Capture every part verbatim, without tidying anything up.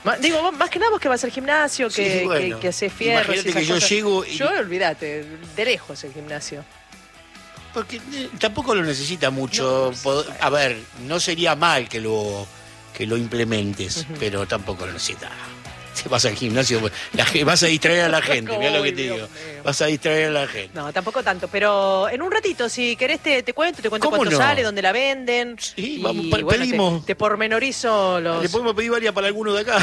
Ma, digo, vos, más que nada vos que vas al gimnasio, que, Sí, bueno, que, que haces fierros. imagínate que yo cosas. llego y... Yo, olvídate, de lejos el gimnasio. Porque eh, tampoco lo necesita mucho. No, Pod- sí. A ver, no sería mal que lo, que lo implementes, Ujú. pero tampoco lo necesita. Si vas al gimnasio, la, ge- vas a distraer a la gente, mirá lo que te Uy, digo. Dios mío. Vas a distraer a la gente. No, tampoco tanto, pero en un ratito, si querés te, te cuento, te cuento ¿Cómo cuánto no? sale, dónde la venden. Sí, y, vamos, pe- bueno, pedimos. Te, te pormenorizo los... Le podemos pedir varias para alguno de acá.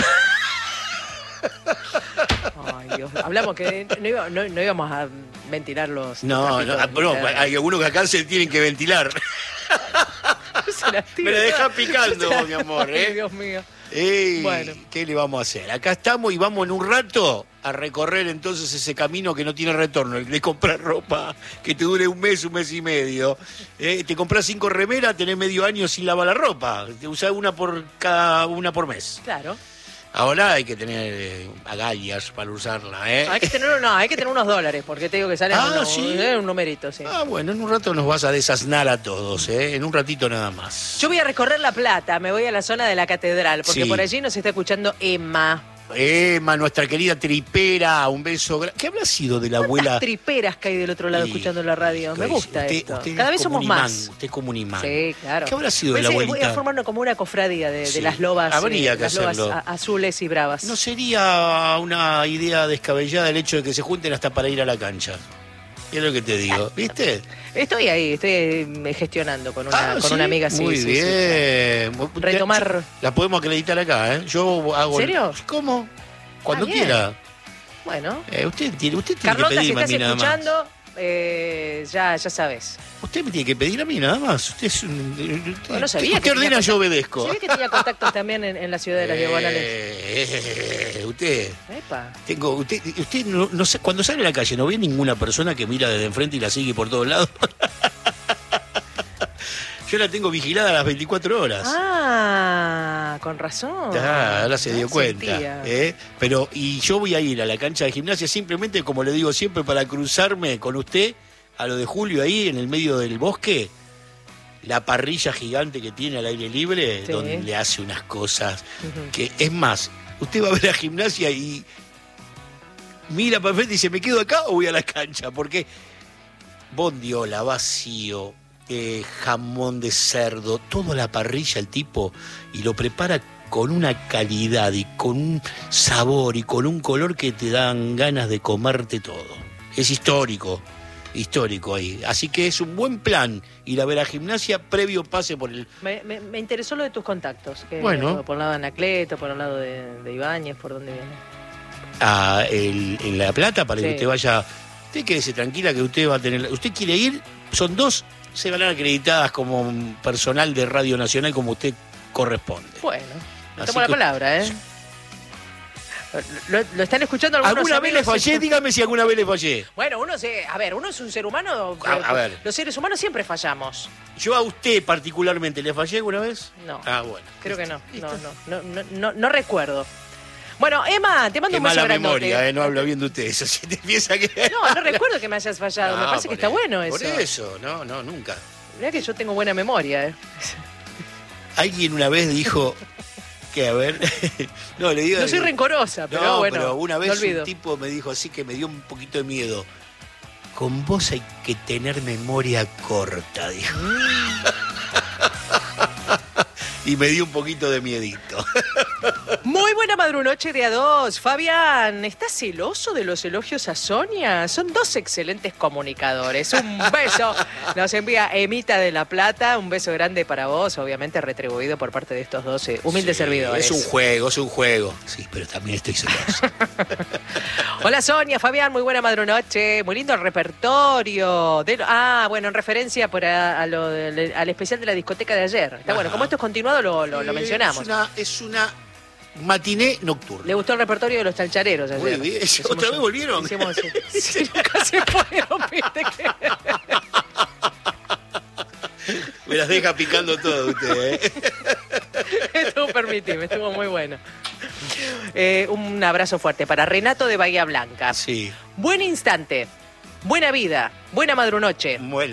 Ay, Dios. Hablamos que no, iba- no- no íbamos a ventilar los... No, los no, trapitos, no, ni nada. hay algunos que acá se tienen que ventilar. Se las tiro Me la deja todas. picando, Se las- mi amor, ¿eh? Ay, Dios mío. Ey, Bueno. ¿qué le vamos a hacer? Acá estamos y vamos en un rato a recorrer entonces ese camino que no tiene retorno, el de comprar ropa que te dure un mes, un mes y medio. Eh, te compras cinco remeras, tenés medio año sin lavar la ropa. Te usás una por cada una por mes. Claro. Ahora hay que tener eh, agallas para usarla, ¿eh? Hay que tener, no, hay que tener unos dólares, porque te digo que salen Ah, unos- ¿sí? eh, un numerito, sí. Ah, bueno, en un rato nos vas a desasnar a todos, ¿eh? En un ratito nada más. Yo voy a recorrer La Plata, me voy a la zona de la catedral, porque Sí. por allí nos está escuchando Emma. Emma, nuestra querida tripera, un beso. gra- ¿Qué habrá sido de la abuela? ¿Cuántas triperas que hay del otro lado Sí, escuchando la radio? Me Usted- gusta usted- esto. usted Cada es vez como somos un imán, más. Usted es como un imán. Sí, claro. ¿Qué habrá sido de la Voy a- Voy abuelita? a formar como una cofradía de, de Sí. las lobas, Habría eh, que las lobas hacerlo. a- azules y bravas. ¿No sería una idea descabellada el hecho de que se junten hasta para ir a la cancha? Es lo que te digo, ¿viste? Estoy ahí, estoy eh, gestionando con una, Ah, con ¿sí? una amiga. Sí, Muy sí, sí. bien. Retomar. La podemos acreditar acá, ¿eh? Yo hago... ¿En serio? ¿Cómo? Cuando Ah, bien. quiera. Bueno, Eh, usted tiene, usted tiene Carlota, que si pedirme a estás mí nada más. escuchando, eh, ya, ya sabes. Usted me tiene que pedir a mí nada más. Usted es un... Usted, No, no sabía usted que tenía ordena, yo contacto. obedezco. Se ve que tenía contactos también en, en la ciudad de las diagonales. Eh, usted... Epa. Tengo, usted, usted no, no sé, cuando sale a la calle, ¿no ve ninguna persona que mira desde enfrente y la sigue por todos lados? Yo la tengo vigilada a las veinticuatro horas. Ah, con razón. Ah, ahora se No dio cuenta. sentía. ¿eh? Pero, y yo voy a ir a la cancha de gimnasia simplemente, como le digo siempre, para cruzarme con usted a lo de Julio ahí en el medio del bosque. La parrilla gigante que tiene al aire libre, Sí. donde le hace unas cosas Ujú. que, es más, usted va a ver la gimnasia y mira para frente y dice, ¿me quedo acá o voy a la cancha? Porque bondiola, vacío, eh, jamón de cerdo, toda la parrilla el tipo, y lo prepara con una calidad y con un sabor y con un color que te dan ganas de comerte todo. Es histórico, histórico ahí. Así que es un buen plan ir a ver a gimnasia previo pase por el... Me, me- me interesó lo de tus contactos. Que, Bueno. Por el lado de Anacleto, por el lado de, de Ibáñez, por dónde viene. a el- en La Plata para que Sí. usted vaya. Usted quédese tranquila que usted va a tener. Usted quiere ir, son dos, se van a acreditadas como personal de Radio Nacional como usted corresponde. Bueno, le Así tomo la que- palabra, ¿eh? ¿Lo, lo están escuchando algunos ¿Alguna vez le amigos? fallé? Dígame si alguna vez le fallé. Bueno, uno se, a ver, uno es un ser humano. A- a ver. Los seres humanos siempre fallamos. Yo a usted particularmente, ¿le fallé alguna vez? No, Ah, bueno. creo que no. Listo. No, no, no, no, no, no recuerdo. Bueno, Emma, te mando Qué un beso mala grandote. memoria, ¿eh? No habla bien de usted. Eso sí te piensa que. No, no recuerdo que me hayas fallado. me No, parece que por está eso. bueno eso. Por eso, no, no, nunca. Mirá que yo tengo buena memoria, ¿eh? Alguien una vez dijo que, a ver. no, le digo. No soy rencorosa, pero no, bueno. pero una no vez olvido. un tipo me dijo así que me dio un poquito de miedo. Con vos hay que tener memoria corta, dijo. y me dio un poquito de miedito. Muy buena madrunoche de a dos. Fabián, ¿estás celoso de los elogios a Sonia? Son dos excelentes comunicadores. Un beso. Nos envía Emita de La Plata. Un beso grande para vos, obviamente retribuido por parte de estos dos eh, humildes Sí, servidores. Es un juego, es un juego. Sí, pero también estoy celoso. Hola Sonia, Fabián, muy buena madrunoche. Muy lindo el repertorio. De lo- ah, bueno, en referencia por a- a lo del- al especial de la discoteca de ayer. Está bueno, Ajá. como esto es continuado, lo, lo- lo Eh, mencionamos. Es una, es una matiné nocturna. Le gustó el repertorio de los chalchareros ayer. Muy bien. Hicimos ¿Otra un- vez volvieron? hicimos un- sí, nunca se fueron, viste que... Me las deja picando todo usted, ¿eh? Estuvo permitido, estuvo muy bueno. Eh, un abrazo fuerte para Renato de Bahía Blanca. Sí, Buen instante, buena vida, buena madrunoche. buena.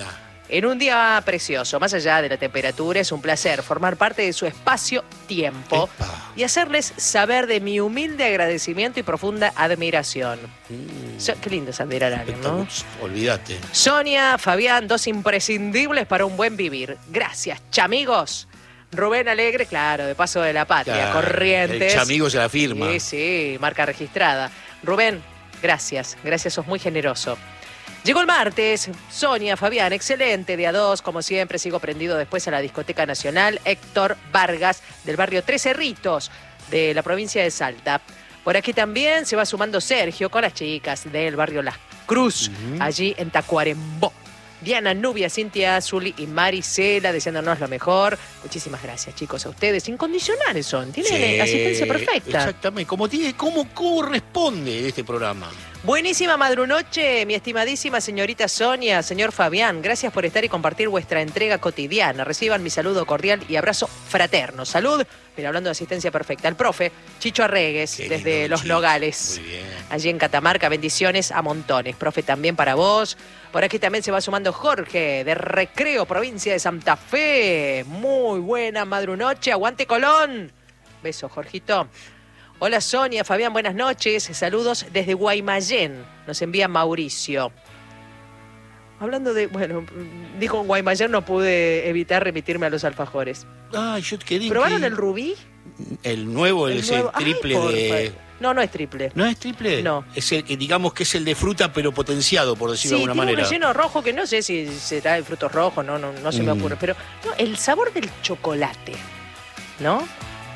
En un día precioso, más allá de la temperatura, es un placer formar parte de su espacio-tiempo y hacerles saber de mi humilde agradecimiento y profunda admiración. Mm. So, qué lindo es admirar a alguien, ¿no? Olvídate. Sonia, Fabián, dos imprescindibles para un buen vivir. Gracias, chamigos. Rubén Alegre, claro, de Paso de la Patria, claro, Corrientes. El chamigo se la firma. Sí, sí, marca registrada. Rubén, gracias, gracias, sos muy generoso. Llegó el martes, Sonia, Fabián, excelente, de a dos, como siempre, sigo prendido después a la Discoteca Nacional, Héctor Vargas, del barrio Tres Cerritos, de la provincia de Salta. Por aquí también se va sumando Sergio con las chicas del barrio Las Cruz, uh-huh. allí en Tacuarembó. Diana, Nubia, Cintia, Zuli y Maricela deseándonos lo mejor. Muchísimas gracias, chicos, a ustedes. Incondicionales son, tienen sí, asistencia perfecta. Exactamente, como tiene, cómo corresponde este programa. Buenísima madrunoche, mi estimadísima señorita Sonia, señor Fabián. Gracias por estar y compartir vuestra entrega cotidiana. Reciban mi saludo cordial y abrazo fraterno. Salud, pero hablando de asistencia perfecta, el profe Chicho Arregues, qué desde lindo, Los Chicho. Nogales. Muy bien. Allí en Catamarca, bendiciones a montones. Profe, también para vos. Por aquí también se va sumando Jorge, de Recreo, provincia de Santa Fe. Muy buena madrunoche, aguante Colón. Beso, Jorgito. Hola Sonia, Fabián, buenas noches. Saludos desde Guaymallén. Nos envía Mauricio. Hablando de, bueno, dijo Guaymallén, no pude evitar remitirme a los alfajores. Ah, yo quería. ¿Probaron que... el rubí? El nuevo, el, el nuevo... el triple Ay, de... No, no es triple. ¿No es triple? No. Es el que digamos que es el de fruta, pero potenciado, por decirlo sí, de alguna tiene manera. Un relleno rojo que no sé si será de frutos rojos, no, no, no se mm. me ocurre. Pero no, el sabor del chocolate, ¿no?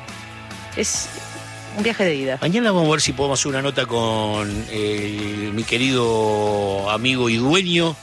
Es un viaje de ida. Mañana vamos a ver si podemos hacer una nota con eh, mi querido amigo y dueño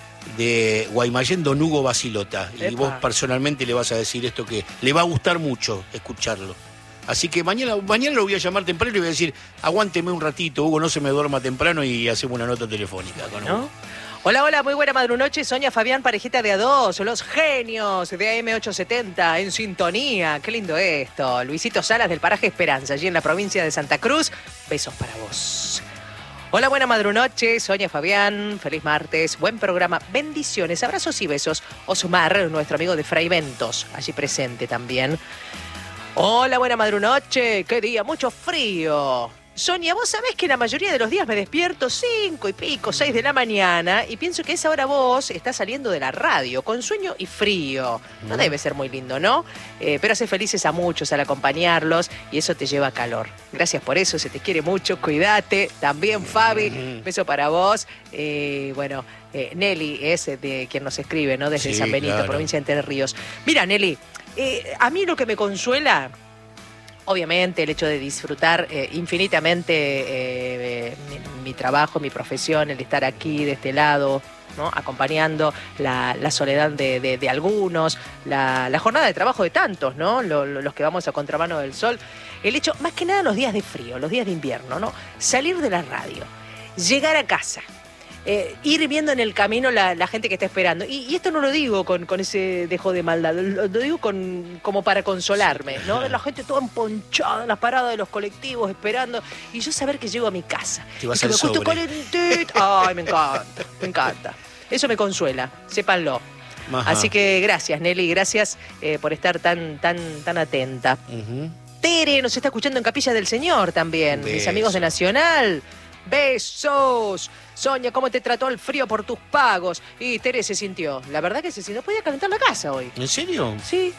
de Guaymallén, don Hugo Basilota. Epa. Y vos personalmente le vas a decir esto que le va a gustar mucho escucharlo. Así que mañana, mañana lo voy a llamar temprano y le voy a decir, aguánteme un ratito, Hugo, no se me duerma temprano y hacemos una nota telefónica con Hugo. ¿No? Hola, hola, muy buena madrunoche, Sonia, Fabián, parejita de a dos, los genios de A M ochocientos setenta en sintonía. Qué lindo esto. Luisito Salas del paraje Esperanza, allí en la provincia de Santa Cruz. Besos para vos. Hola, buena madrunoche, Sonia, Fabián, feliz martes, buen programa, bendiciones, abrazos y besos. Osmar, nuestro amigo de Fraiventos, allí presente también. Hola, buena madrunoche, qué día, mucho frío. Sonia, vos sabés que la mayoría de los días me despierto cinco y pico, seis de la mañana y pienso que a esa hora vos estás saliendo de la radio con sueño y frío. No debe ser muy lindo, ¿no? Eh, pero hace felices a muchos al acompañarlos y eso te lleva calor. Gracias por eso, se te quiere mucho, cuídate. También Fabi, beso para vos. Eh, bueno, eh, Nelly es de quien nos escribe, ¿no? Desde sí, San Benito, claro. Provincia de Entre Ríos. Mira, Nelly, eh, a mí lo que me consuela... Obviamente el hecho de disfrutar eh, infinitamente eh, mi, mi trabajo, mi profesión, el de estar aquí de este lado, ¿no? Acompañando la, la soledad de, de, de algunos, la, la jornada de trabajo de tantos, ¿no? Lo, lo, los que vamos a contramano del sol. El hecho, más que nada los días de frío, los días de invierno, ¿no? Salir de la radio, llegar a casa. Eh, ir viendo en el camino la, la gente que está esperando. Y, y esto no lo digo con, con ese dejo de maldad, lo, lo digo con, como para consolarme, ¿no? La gente toda emponchada en las paradas de los colectivos esperando. Y yo saber que llego a mi casa. Te vas y que me acuesto calentita. Ay, me encanta, me encanta. Eso me consuela, sépanlo. Ajá. Así que gracias, Nelly, gracias eh, por estar tan, tan, tan atenta. Uh-huh. Tere nos está escuchando en Capilla del Señor también, Beso. Mis amigos de Nacional. Besos. Sonia, ¿cómo te trató el frío por tus pagos? Y Tere se sintió. La verdad que se sintió. Podía calentar la casa hoy. ¿En serio? Sí.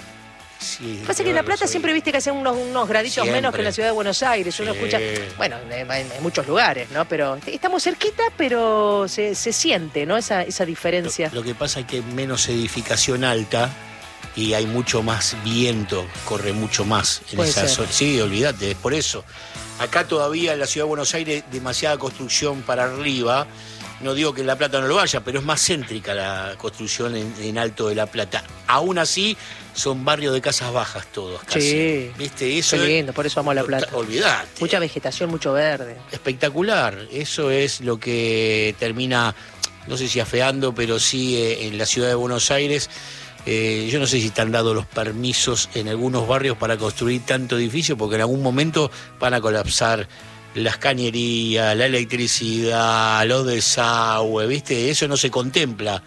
Sí. Pasa que en La Plata siempre viste que hacen unos, unos graditos siempre. Menos que en la ciudad de Buenos Aires. Sí. Uno escucha, bueno, en, en, en muchos lugares, ¿no? Pero estamos cerquita, pero se, se siente, ¿no? Esa, esa diferencia. Lo, lo que pasa es que hay menos edificación alta y hay mucho más viento, corre mucho más en esa zona. Sí, olvídate, es por eso. Acá todavía en la ciudad de Buenos Aires demasiada construcción para arriba. No digo que en La Plata no lo haya, pero es más céntrica la construcción en, en Alto de La Plata. Aún así, son barrios de casas bajas todos casi. Sí, ¿viste? Eso qué lindo, por eso amo La Plata. Olvidate. Mucha vegetación, mucho verde. Espectacular. Eso es lo que termina, no sé si afeando, pero sí eh, en la ciudad de Buenos Aires. Eh, yo no sé si están dados los permisos en algunos barrios para construir tanto edificio, porque en algún momento van a colapsar las cañerías, la electricidad, los desagües, ¿viste? Eso no se contempla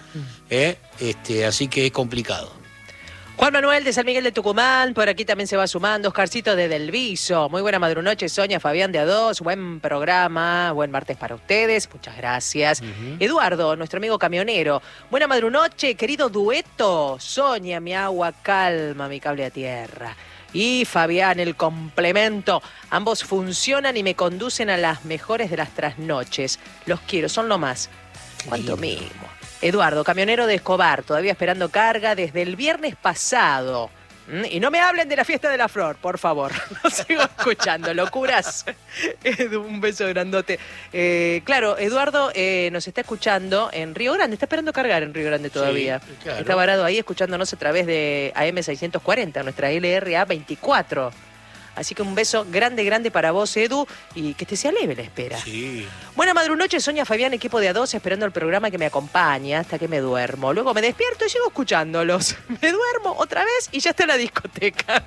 ¿eh? Este, así que es complicado. Juan Manuel de San Miguel de Tucumán, por aquí también se va sumando. Oscarcito de Del Viso, muy buena madrunoche, Sonia, Fabián de A dos, buen programa, buen martes para ustedes, muchas gracias. Uh-huh. Eduardo, nuestro amigo camionero, buena madrunoche, querido dueto, Sonia, mi agua calma, mi cable a tierra. Y Fabián, el complemento, ambos funcionan y me conducen a las mejores de las trasnoches. Los quiero, son lo más. Cuánto mismo. Eduardo, camionero de Escobar, todavía esperando carga desde el viernes pasado. ¿Mm? Y no me hablen de la fiesta de la flor, por favor. No sigo escuchando, locuras. Edu, un beso grandote. Eh, claro, Eduardo eh, nos está escuchando en Río Grande, está esperando cargar en Río Grande todavía. Sí, claro. Está varado ahí escuchándonos a través de A M seiscientos cuarenta, nuestra L R A veinticuatro. Así que un beso grande, grande para vos, Edu, y que te sea leve la espera. Sí. Buena madrunoche, Sonia, Fabián, equipo de A dos, esperando el programa que me acompaña hasta que me duermo. Luego me despierto y sigo escuchándolos. Me duermo otra vez y ya está en la discoteca.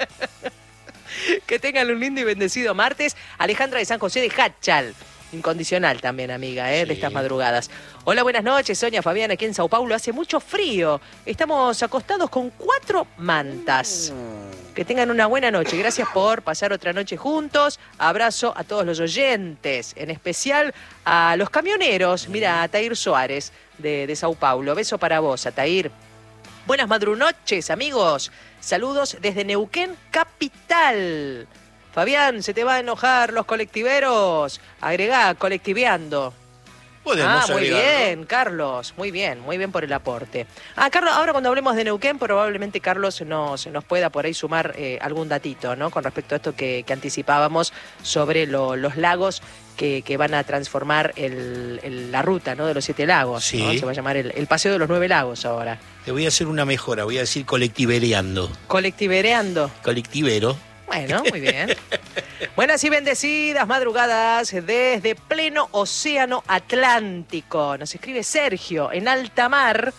Que tengan un lindo y bendecido martes. Alejandra de San José de Hachal. Incondicional también, amiga, ¿eh? Sí. De estas madrugadas. Hola, buenas noches, Sonia, Fabián, aquí en Sao Paulo. Hace mucho frío. Estamos acostados con cuatro mantas. Mm. Que tengan una buena noche. Gracias por pasar otra noche juntos. Abrazo a todos los oyentes, en especial a los camioneros. Mira, a Tair Suárez de, de Sao Paulo. Beso para vos, Atair. Buenas madrunoches, amigos. Saludos desde Neuquén, capital. Fabián, se te va a enojar los colectiveros. Agregá, colectiveando. Podemos ah, muy agregarlo. bien, Carlos. Muy bien, muy bien por el aporte. Ah, Carlos, ahora cuando hablemos de Neuquén, probablemente Carlos nos, nos pueda por ahí sumar eh, algún datito, ¿no? Con respecto a esto que, que anticipábamos sobre lo, los lagos que, que van a transformar el, el, la ruta, ¿no? De los siete lagos. Sí. ¿No? Se va a llamar el, el Paseo de los Nueve Lagos ahora. Te voy a hacer una mejora, voy a decir colectivereando. Colectivereando. Colectivero. Bueno, muy bien. Buenas y bendecidas madrugadas desde pleno océano Atlántico. Nos escribe Sergio en alta mar.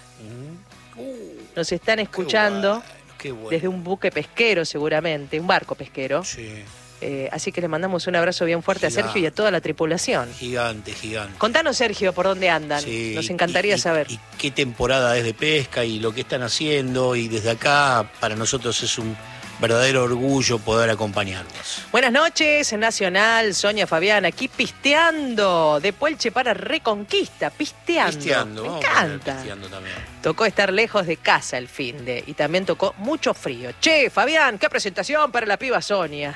Nos están escuchando qué bueno, qué bueno. Desde un buque pesquero seguramente, un barco pesquero. Sí. Eh, así que le mandamos un abrazo bien fuerte Gigante. a Sergio y a toda la tripulación. Gigante, gigante. Contanos, Sergio, por dónde andan. Sí, Nos encantaría y, saber. Y, y qué temporada es de pesca y lo que están haciendo. Y desde acá, para nosotros es un verdadero orgullo poder acompañarlos. Buenas noches, Nacional, Sonia, Fabián, aquí pisteando de Puelche para Reconquista, pisteando. Pisteando, me vamos encanta. Pisteando también. Tocó estar lejos de casa el finde y también tocó mucho frío. Che, Fabián, qué presentación para la piba Sonia.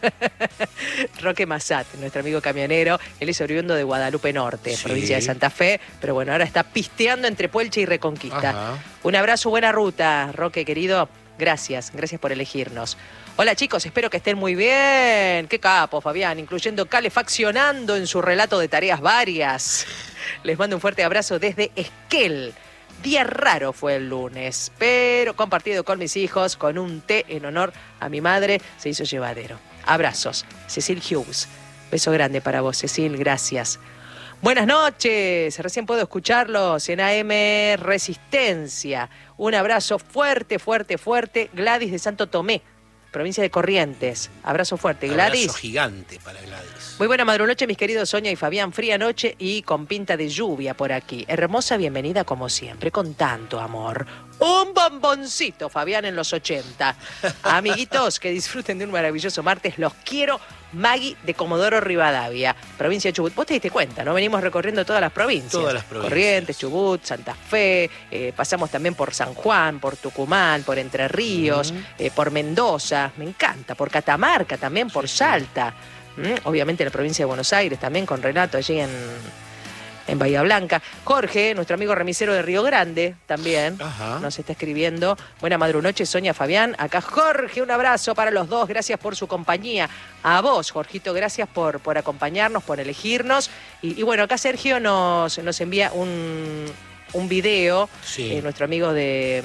Roque Massat, nuestro amigo camionero, él es oriundo de Guadalupe Norte, sí. Provincia de Santa Fe, pero bueno, ahora está pisteando entre Puelche y Reconquista. Ajá. Un abrazo, buena ruta, Roque querido. Gracias, gracias por elegirnos. Hola chicos, espero que estén muy bien. Qué capo, Fabián, incluyendo calefaccionando en su relato de tareas varias. Les mando un fuerte abrazo desde Esquel. Día raro fue el lunes, pero compartido con mis hijos, con un té en honor a mi madre, se hizo llevadero. Abrazos, Cecil Hughes. Beso grande para vos, Cecil, gracias. Buenas noches, recién puedo escucharlos en A M Resistencia. Un abrazo fuerte, fuerte, fuerte. Gladys de Santo Tomé, provincia de Corrientes. Abrazo fuerte, Gladys. Abrazo gigante para Gladys. Muy buena madrunoche, mis queridos Sonia y Fabián. Fría noche y con pinta de lluvia por aquí. Hermosa bienvenida como siempre, con tanto amor. Un bomboncito, Fabián, en los ochenta. Amiguitos, que disfruten de un maravilloso martes. Los quiero. Maggie de Comodoro Rivadavia, provincia de Chubut. Vos te diste cuenta, ¿no? Venimos recorriendo todas las provincias. Todas las provincias. Corrientes, Chubut, Santa Fe, eh, pasamos también por San Juan, por Tucumán, por Entre Ríos, uh-huh. eh, por Mendoza, me encanta, por Catamarca también, por sí, Salta. Sí. ¿Mm? Obviamente la provincia de Buenos Aires también, con Renato allí en... en Bahía Blanca. Jorge, nuestro amigo remisero de Río Grande, también Ajá. nos está escribiendo. Buena madrunoche, Sonia, Fabián. Acá Jorge, un abrazo para los dos. Gracias por su compañía. A vos, Jorgito, gracias por, por acompañarnos, por elegirnos. Y, y bueno, acá Sergio nos, nos envía un... un video, sí. eh, nuestro amigo de,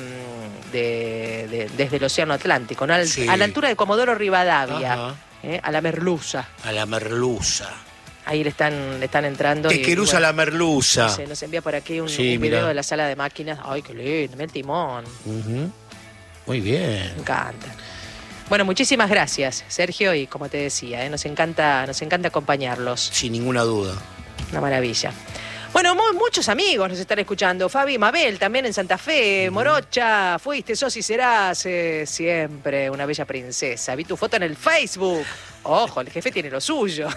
de, de desde el Océano Atlántico, ¿no? Al, sí. a la altura de Comodoro Rivadavia, eh, a la Merluza. A la Merluza. Ahí le están, le están entrando. Te querusa bueno, la merluza. No sé, nos envía por aquí un, sí, un video de la sala de máquinas. Ay, qué lindo, mira el timón. Uh-huh. Muy bien. Me encanta. Bueno, muchísimas gracias, Sergio, y como te decía, ¿eh? nos encanta, nos encanta acompañarlos. Sin ninguna duda. Una maravilla. Bueno, mu- muchos amigos nos están escuchando. Fabi, Mabel, también en Santa Fe. Morocha, fuiste, sos y serás eh, siempre una bella princesa. Vi tu foto en el Facebook. Ojo, el jefe tiene lo suyo.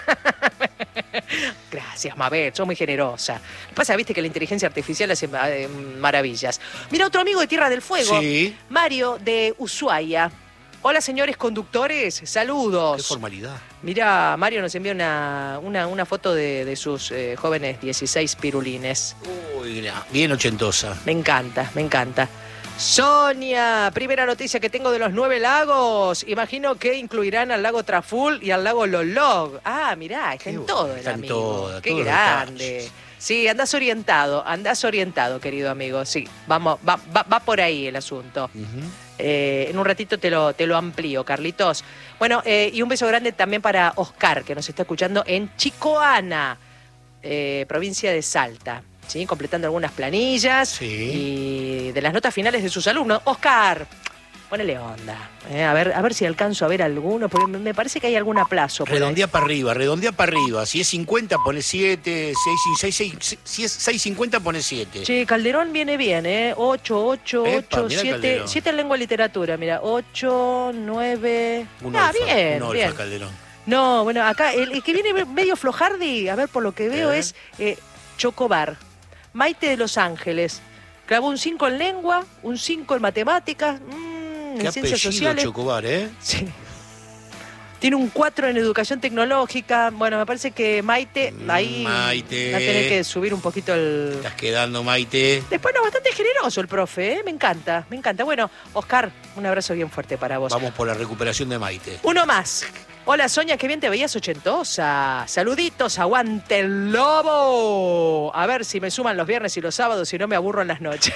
Gracias, Mabel, sos muy generosa. Lo que pasa, viste, que la inteligencia artificial hace eh, maravillas. Mira, otro amigo de Tierra del Fuego. Sí. Mario, de Ushuaia. Hola, señores conductores, saludos. Qué formalidad. Mira, Mario nos envía una, una, una foto de, de sus eh, jóvenes dieciséis pirulines. Uy, bien ochentosa. Me encanta, me encanta. Sonia, primera noticia que tengo de los nueve lagos. Imagino que incluirán al lago Traful y al lago Lolog. Ah, mirá, está Qué en bueno, todo el está en amigo. todo, Qué todos los grande. detalles. Sí, andás orientado, andás orientado, querido amigo. Sí, vamos, va, va, va por ahí el asunto. Uh-huh. Eh, en un ratito te lo, te lo amplío, Carlitos. Bueno, eh, y un beso grande también para Oscar, que nos está escuchando en Chicoana, eh, provincia de Salta, ¿sí? Completando algunas planillas Sí. y de las notas finales de sus alumnos. Oscar, ponele onda. eh, a, ver, a ver si alcanzo a ver alguno, porque me parece que hay algún aplazo. por ahí. Redondea para arriba, redondea para arriba. Si es cincuenta, pone siete. Si es seis cincuenta, pone siete. Che, Calderón viene bien, ¿eh? ocho, ocho, Epa, ocho, mirá siete. Calderón. siete en lengua y literatura, mira. ocho, nueve. Un Ah, olfa, bien, un bien. olfa, Calderón. No, bueno, acá el, el que viene medio flojardi, a ver, por lo que veo, ¿Eh? es eh, Chocobar. Maite de Los Ángeles. Clavó un cinco en lengua, un cinco en matemáticas, mmm, Qué en ciencias apellido sociales. Chocobar, ¿eh? Sí. Tiene un cuatro en educación tecnológica. Bueno, me parece que Maite, ahí Maite. va a tener que subir un poquito el... Estás quedando, Maite. Después no, bastante generoso el profe, ¿eh? Me encanta, me encanta. Bueno, Oscar, un abrazo bien fuerte para vos. Vamos por la recuperación de Maite. Uno más. Hola, Sonia, qué bien te veías ochentosa. Saluditos, aguante el lobo. A ver si me suman los viernes y los sábados y no me aburro en las noches.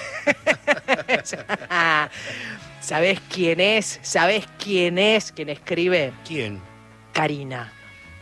¿Sabés quién es? ¿Sabés quién es quien escribe? ¿Quién? Karina.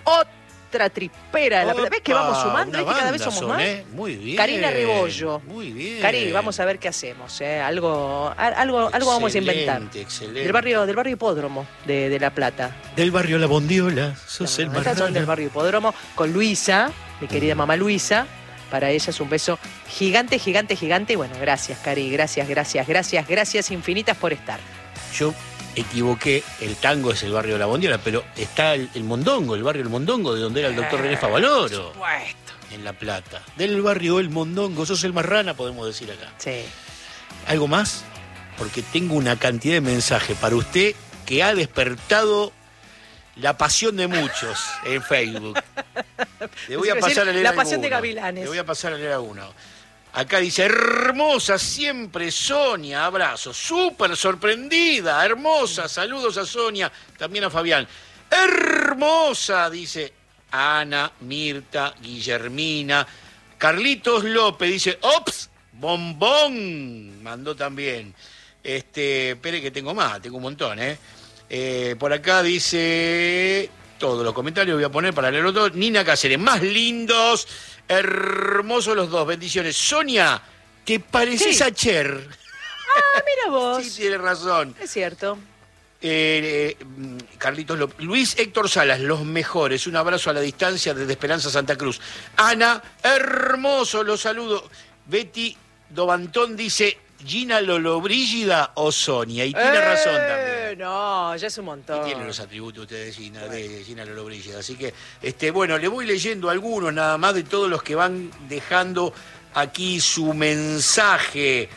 Otra tripera de la plata. ¿Ves que vamos Opa, sumando? una ¿Ves que cada vez banda somos son, más? ¿eh? Muy bien. Karina Rebollo. Muy bien. Cari, vamos a ver qué hacemos, ¿eh? Algo, a- algo, algo vamos a inventar. Excelente, excelente. Del barrio, del barrio Hipódromo de, de La Plata. Del barrio La Bondiola, sos el No, estas son del marrano. barrio Hipódromo con Luisa, mi querida mamá Luisa. Para ella es un beso gigante, gigante, gigante. Y bueno, gracias, Cari, gracias, gracias, gracias, gracias infinitas por estar. Yo equivoqué, el tango es el barrio de La Bondiola, pero está el, el Mondongo, el barrio El Mondongo, de donde era el doctor René Favaloro, Por supuesto. en La Plata. Del barrio El Mondongo, sos el marrana, podemos decir acá. Sí. ¿Algo más? Porque tengo una cantidad de mensajes para usted que ha despertado la pasión de muchos en Facebook. Le voy a pasar a leer La pasión de alguno. gavilanes. Le voy a pasar a leer a uno. Acá dice, hermosa siempre Sonia, abrazo, súper sorprendida, hermosa, saludos a Sonia, también a Fabián. Hermosa, dice Ana, Mirta, Guillermina, Carlitos López, dice, ops, bombón, mandó también. Este, espere que tengo más, tengo un montón, ¿eh? Eh, por acá dice, todos los comentarios voy a poner para leerlo todo. Nina Cáceres, más lindos, hermosos los dos, bendiciones. Sonia, ¿te pareces Sí. a Cher? Ah, mira vos. Sí, tiene razón. Es cierto. Eh, eh, Carlitos López. Luis Héctor Salas, los mejores. Un abrazo a la distancia desde Esperanza Santa Cruz. Ana, hermoso, los saludo. Betty Dobantón dice, Gina Lollobrigida o Sonia. Y tiene Eh, razón también. No, ya es un montón. Y tiene los atributos ustedes de Gina, de Gina Lollobrigida. Así que, este, bueno, le voy leyendo algunos nada más de todos los que van dejando aquí su mensaje.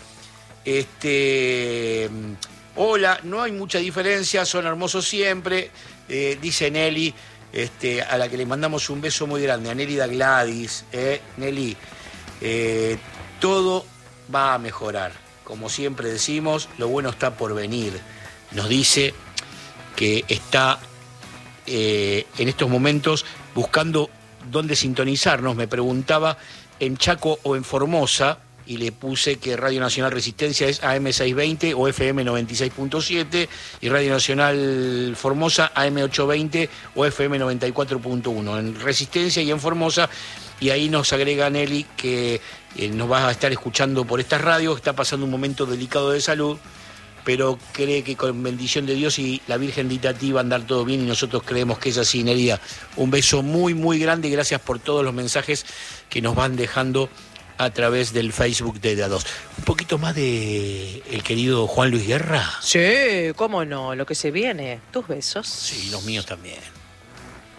Este, hola, no hay mucha diferencia, son hermosos siempre, eh, dice Nelly, este, a la que le mandamos un beso muy grande, a Nelly da Gladys. Eh, Nelly, eh, todo va a mejorar. Como siempre decimos, lo bueno está por venir. Nos dice que está eh, en estos momentos buscando dónde sintonizarnos. Me preguntaba en Chaco o en Formosa y le puse que Radio Nacional Resistencia es A M seiscientos veinte o F M noventa y seis punto siete y Radio Nacional Formosa A M ochocientos veinte o F M noventa y cuatro punto uno. En Resistencia y en Formosa. Y ahí nos agrega Nelly que eh, nos va a estar escuchando por estas radios. Está pasando un momento delicado de salud, pero cree que con bendición de Dios y la Virgen de Itatí va a andar todo bien y nosotros creemos que es así, Nereida. Un beso muy, muy grande y gracias por todos los mensajes que nos van dejando a través del Facebook de D A dos. Un poquito más de el querido Juan Luis Guerra. Sí, cómo no, lo que se viene. Tus besos. Sí, los míos también.